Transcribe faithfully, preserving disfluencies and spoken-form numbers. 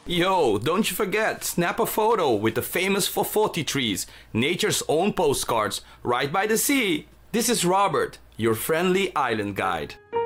Yo, don't you forget, snap a photo with the famous Fofoti trees, nature's own postcards, right by the sea. This is Robert, your friendly island guide.